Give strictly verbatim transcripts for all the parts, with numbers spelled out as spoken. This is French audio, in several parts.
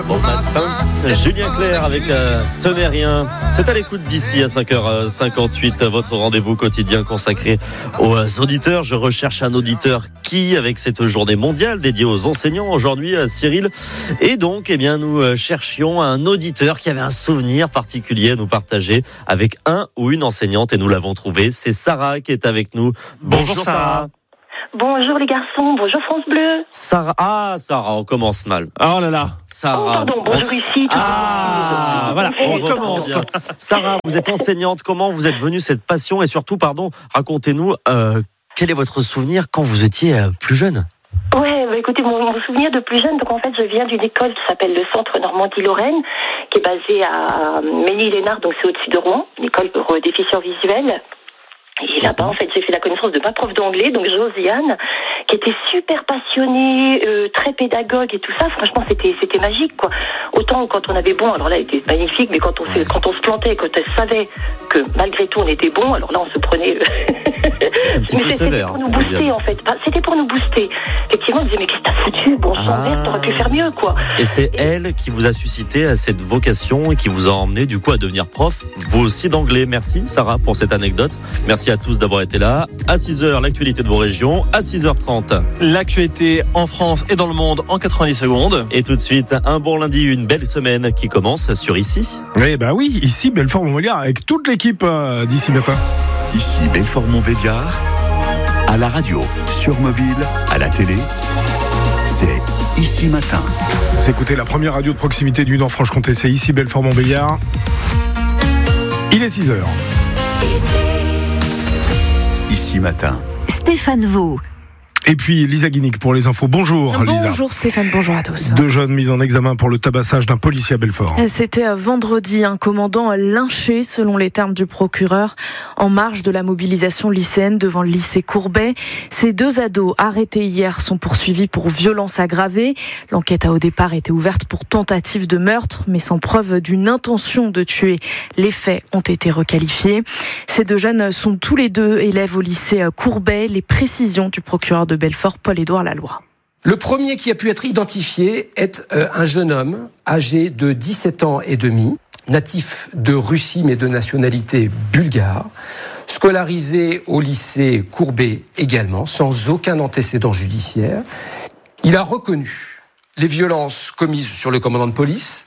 Bon matin, Julien Clerc avec euh, Somérien. C'est à l'écoute d'ici à cinq heures cinquante-huit, votre rendez-vous quotidien consacré aux auditeurs. Je recherche un auditeur qui, avec cette journée mondiale dédiée aux enseignants aujourd'hui, à Cyril. Et donc, eh bien, nous cherchions un auditeur qui avait un souvenir particulier à nous partager avec un ou une enseignante et nous l'avons trouvé. C'est Sarah qui est avec nous. Bonjour, Bonjour Sarah. Bonjour les garçons, bonjour France Bleu. Sarah, ah Sarah, on commence mal. Oh là là, Sarah. Oh pardon, bonjour ici. Ah, voilà, on recommence. Sarah, vous êtes enseignante, comment vous êtes venue cette passion et surtout, pardon, racontez-nous, euh, quel est votre souvenir quand vous étiez euh, plus jeune ? Ouais, bah écoutez, mon, mon souvenir de plus jeune, donc en fait, je viens d'une école qui s'appelle le Centre Normandie-Lorraine, qui est basée à Ménil-Lénard, donc c'est au-dessus de Rouen, une école pour déficients visuels. Et là-bas, en fait, j'ai fait la connaissance de ma prof d'anglais, donc Josiane, qui était super passionnée, euh, très pédagogue et tout ça. Franchement, c'était c'était magique, quoi. Autant quand on avait bon, alors là, elle était magnifique, mais quand on se, quand on se plantait, quand elle savait que malgré tout on était bon, alors là, on se prenait. Un petit mais peu c'était sévère, pour nous booster, en fait. C'était pour nous booster. Effectivement, on disait mais qu'est-ce que t'as foutu, bon sang, Ah. merde, t'aurais pu faire mieux, quoi. Et c'est Et- elle qui vous a suscité à cette vocation et qui vous a emmené du coup à devenir prof, vous aussi d'anglais. Merci Sarah pour cette anecdote. Merci à tous d'avoir été là. À six heures, l'actualité de vos régions. À six heures trente. L'actualité en France et dans le monde en quatre-vingt-dix secondes. Et tout de suite, un bon lundi, une belle semaine qui commence sur Ici. Eh bah oui, ici Belfort-Montbéliard avec toute l'équipe euh, d'ici matin. Ici Belfort-Montbéliard, à la radio, sur mobile, à la télé, c'est Ici Matin. Vous écoutez la première radio de proximité du Nord-Franche-Comté, c'est ici Belfort-Montbéliard. Il est six heures. Ici Matin. Stéphane Vaux. Et puis Lisa Guinic pour les infos. Bonjour Lisa. Bonjour Stéphane, bonjour à tous. Deux jeunes mis en examen pour le tabassage d'un policier à Belfort. C'était vendredi, un commandant lynché, selon les termes du procureur, en marge de la mobilisation lycéenne devant le lycée Courbet. Ces deux ados arrêtés hier sont poursuivis pour violence aggravée. L'enquête a au départ été ouverte pour tentative de meurtre, mais sans preuve d'une intention de tuer. Les faits ont été requalifiés. Ces deux jeunes sont tous les deux élèves au lycée Courbet. Les précisions du procureur de Belfort, Paul-Édouard Laloy. Le premier qui a pu être identifié est euh, un jeune homme âgé de dix-sept ans et demi, natif de Russie mais de nationalité bulgare, scolarisé au lycée Courbet également, sans aucun antécédent judiciaire. Il a reconnu les violences commises sur le commandant de police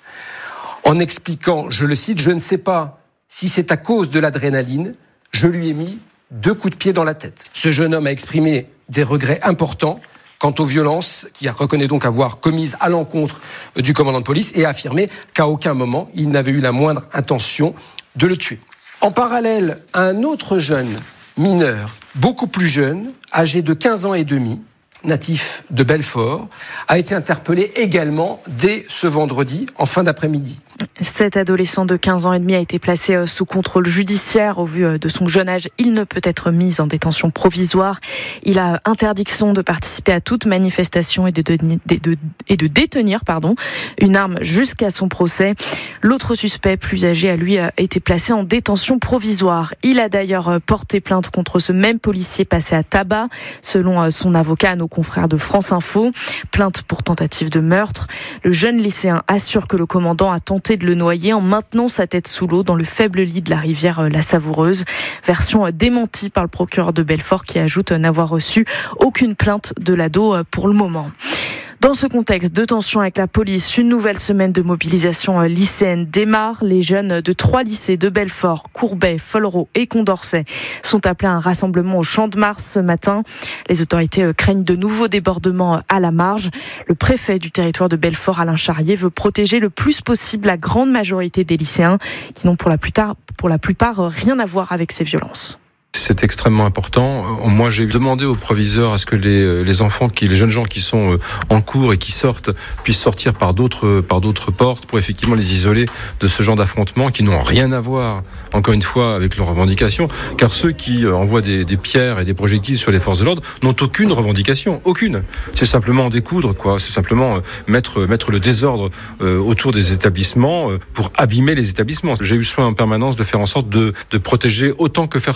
en expliquant, je le cite, « Je ne sais pas si c'est à cause de l'adrénaline, je lui ai mis deux coups de pied dans la tête ». Ce jeune homme a exprimé des regrets importants quant aux violences qu'il reconnaît donc avoir commises à l'encontre du commandant de police et a affirmé qu'à aucun moment il n'avait eu la moindre intention de le tuer. En parallèle, un autre jeune mineur, beaucoup plus jeune, âgé de quinze ans et demi, natif de Belfort, a été interpellé également dès ce vendredi en fin d'après-midi. Cet adolescent de quinze ans et demi a été placé sous contrôle judiciaire. Au vu de son jeune âge, il ne peut être mis en détention provisoire. Il a interdiction de participer à toute manifestation et de, de, de, et de détenir pardon, une arme jusqu'à son procès. L'autre suspect, plus âgé, a lui été placé en détention provisoire. Il a d'ailleurs porté plainte contre ce même policier passé à tabac, selon son avocat à nos confrères de France Info. Plainte pour tentative de meurtre. Le jeune lycéen assure que le commandant a tenté de le noyer en maintenant sa tête sous l'eau dans le faible lit de la rivière La Savoureuse. Version démentie par le procureur de Belfort qui ajoute n'avoir reçu aucune plainte de l'ado pour le moment. Dans ce contexte de tension avec la police, une nouvelle semaine de mobilisation lycéenne démarre. Les jeunes de trois lycées de Belfort, Courbet, Folleraud et Condorcet sont appelés à un rassemblement au Champ de Mars ce matin. Les autorités craignent de nouveaux débordements à la marge. Le préfet du territoire de Belfort, Alain Charrier, veut protéger le plus possible la grande majorité des lycéens qui n'ont pour la plupart, pour la plupart rien à voir avec ces violences. C'est extrêmement important. Moi, j'ai demandé au proviseur à ce que les, les enfants, qui, les jeunes gens qui sont en cours et qui sortent, puissent sortir par d'autres, par d'autres portes pour effectivement les isoler de ce genre d'affrontements qui n'ont rien à voir, encore une fois, avec leurs revendications. Car ceux qui envoient des, des pierres et des projectiles sur les forces de l'ordre n'ont aucune revendication, aucune. C'est simplement en découdre, quoi. C'est simplement mettre, mettre le désordre euh, autour des établissements euh, pour abîmer les établissements. J'ai eu soin en permanence de faire en sorte de, de protéger autant que faire se peut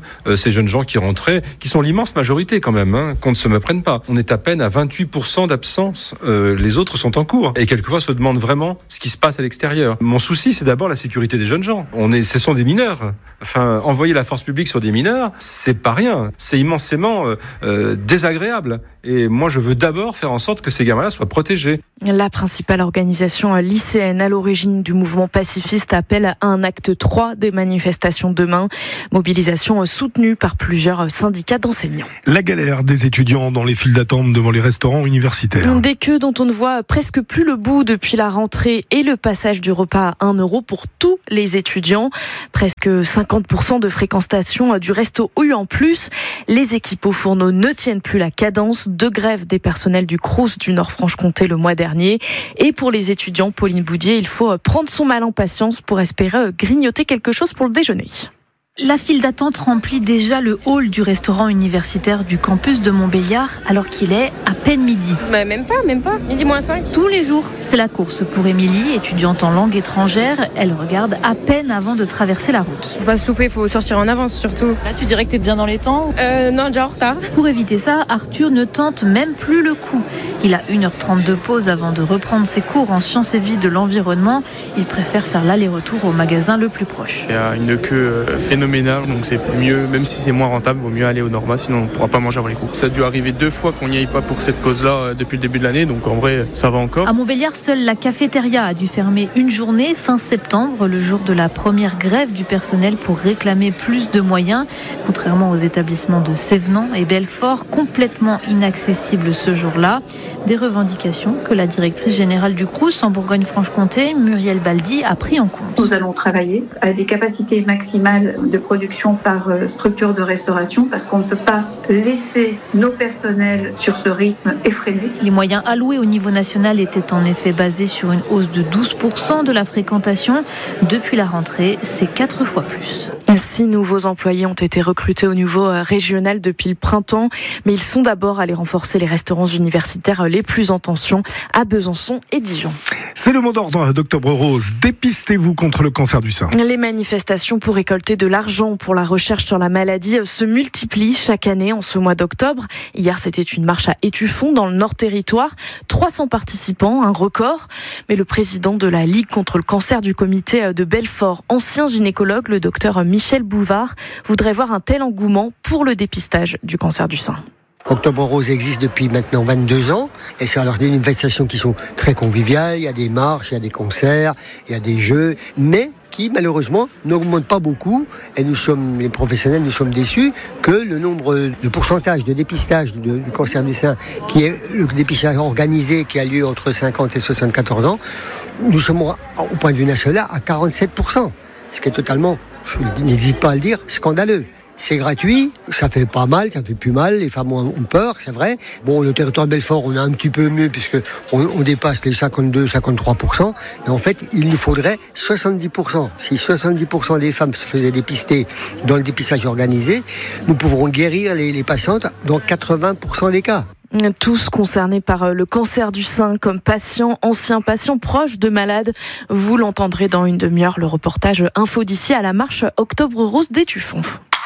euh, ces jeunes gens qui rentraient, qui sont l'immense majorité quand même, hein, qu'on ne se me prenne pas. On est à peine à vingt-huit pour cent d'absence. Euh, les autres sont en cours. Et quelquefois se demandent vraiment ce qui se passe à l'extérieur. Mon souci, c'est d'abord la sécurité des jeunes gens. On est, ce sont des mineurs. Enfin, envoyer la force publique sur des mineurs, c'est pas rien. C'est immensément euh, euh, désagréable. Et moi, je veux d'abord faire en sorte que ces gamins-là soient protégés. La principale organisation lycéenne à l'origine du mouvement pacifiste appelle à un acte trois des manifestations demain. Mobilisation soutenue par plusieurs syndicats d'enseignants. La galère des étudiants dans les files d'attente devant les restaurants universitaires. Des queues dont on ne voit presque plus le bout depuis la rentrée et le passage du repas à un euro pour tous les étudiants. Presque cinquante pour cent de fréquentation du resto U en plus. Les équipes au fourneau ne tiennent plus la cadence. Deux grèves des personnels du Crous du Nord-Franche-Comté le mois dernier. Et pour les étudiants, Pauline Boudier, il faut prendre son mal en patience pour espérer grignoter quelque chose pour le déjeuner. La file d'attente remplit déjà le hall du restaurant universitaire du campus de Montbéliard alors qu'il est à peine midi. Bah même pas, même pas. Midi moins cinq. Tous les jours, c'est la course pour Émilie, étudiante en langue étrangère. Elle regarde à peine avant de traverser la route. Faut pas se louper, faut sortir en avance surtout. Là, tu dirais que t'es bien dans les temps ? Euh, non, déjà en retard. Pour éviter ça, Arthur ne tente même plus le coup. Il a une heure trente de pause avant de reprendre ses cours en sciences et vie de l'environnement. Il préfère faire l'aller-retour au magasin le plus proche. Il y a une queue phénoménale. Donc c'est mieux, même si c'est moins rentable, il vaut mieux aller au Norma, sinon on ne pourra pas manger avant les cours. Ça a dû arriver deux fois qu'on n'y aille pas pour cette cause-là depuis le début de l'année, donc en vrai ça va encore. À Montbéliard, seule la cafétéria a dû fermer une journée fin septembre, le jour de la première grève du personnel pour réclamer plus de moyens, contrairement aux établissements de Sévenant et Belfort, complètement inaccessibles ce jour-là. Des revendications que la directrice générale du Crous en Bourgogne-Franche-Comté, Muriel Baldi, a pris en compte. Nous allons travailler à des capacités maximales de production par structure de restauration parce qu'on ne peut pas laisser nos personnels sur ce rythme effréné. Les moyens alloués au niveau national étaient en effet basés sur une hausse de douze pour cent de la fréquentation. Depuis la rentrée, c'est quatre fois plus. Six nouveaux employés ont été recrutés au niveau régional depuis le printemps, mais ils sont d'abord allés renforcer les restaurants universitaires les plus en tension à Besançon et Dijon. C'est le mot d'ordre d'Octobre Rose. Dépistez-vous contre le cancer du sein. Les manifestations pour récolter de l'argent pour la recherche sur la maladie se multiplient chaque année en ce mois d'octobre. Hier, c'était une marche à Étueffont dans le Nord Territoire. trois cents participants, un record. Mais le président de la Ligue contre le cancer du comité de Belfort, ancien gynécologue, le docteur Michel Bouvard, voudrait voir un tel engouement pour le dépistage du cancer du sein. Octobre Rose existe depuis maintenant vingt-deux ans et c'est alors des manifestations qui sont très conviviales, il y a des marches, il y a des concerts, il y a des jeux, mais qui malheureusement n'augmentent pas beaucoup et nous sommes, les professionnels, nous sommes déçus que le nombre de pourcentage de dépistage de, du cancer du sein, qui est le dépistage organisé qui a lieu entre cinquante et soixante-quatorze ans, nous sommes au point de vue national à quarante-sept pour cent, ce qui est totalement, je n'hésite pas à le dire, scandaleux. C'est gratuit, ça fait pas mal, ça fait plus mal, les femmes ont peur, c'est vrai. Bon, le territoire de Belfort, on a un petit peu mieux puisque on, on dépasse les cinquante-deux à cinquante-trois pour cent. Mais en fait, il nous faudrait soixante-dix pour cent. Si soixante-dix pour cent des femmes se faisaient dépister dans le dépistage organisé, nous pourrons guérir les, les patientes dans quatre-vingts pour cent des cas. Tous concernés par le cancer du sein comme patients, anciens patients, proches de malades. Vous l'entendrez dans une demi-heure, le reportage Info d'ici à la marche Octobre Rose d'Étueffont.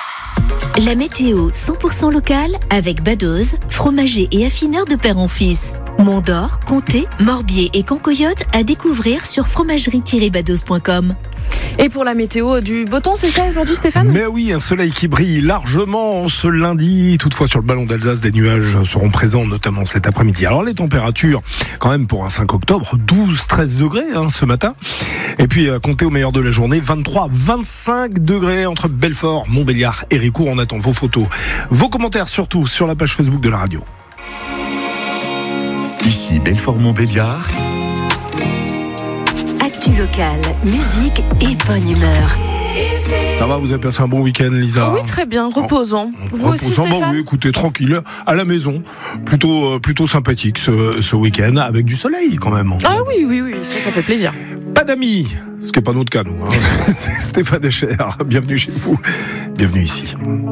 La météo cent pour cent locale avec Badoz, fromager et affineur de père en fils. Mont-d'Or, Comté, Morbier et Cancoyote à découvrir sur fromagerie tiret badoz point com. Et pour la météo, du beau temps, c'est ça aujourd'hui, Stéphane ? Mais oui, un soleil qui brille largement ce lundi. Toutefois, sur le ballon d'Alsace, des nuages seront présents, notamment cet après-midi. Alors, les températures, quand même, pour un cinq octobre, douze à treize degrés hein, ce matin. Et puis, à compter au meilleur de la journée, vingt-trois à vingt-cinq degrés entre Belfort, Montbéliard et Ricourt. On attend vos photos, vos commentaires, surtout sur la page Facebook de la radio. Ici Belfort-Montbéliard. Actu locale, musique et bonne humeur. Ça va, vous avez passé un bon week-end, Lisa ? Oui, très bien, reposant. Oh, vous aussi, Stéphane ? Bah oui, écoutez, tranquille, à la maison. Plutôt, euh, plutôt sympathique ce, ce week-end, avec du soleil quand même. Ah oui, oui, oui, ça, ça fait plaisir. Pas d'amis, ce qui n'est pas notre cas, nous. Hein. C'est Stéphane Echer, bienvenue chez vous, bienvenue ici.